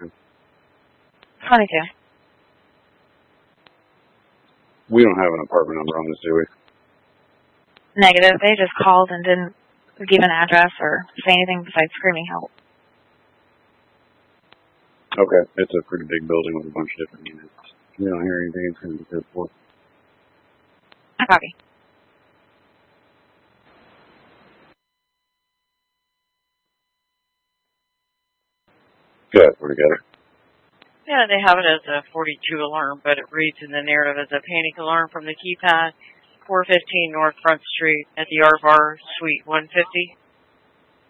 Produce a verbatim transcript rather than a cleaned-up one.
to? twenty-two. We don't have an apartment number on this, do we? Negative. They just called and didn't give an address or say anything besides screaming help. Okay. It's a pretty big building with a bunch of different units. We don't hear anything. It's going to be good for. I copy. Good. We're together. Yeah, they have it as a forty-two alarm, but it reads in the narrative as a panic alarm from the keypad, four fifteen North Front Street at the R Bar Suite one fifty.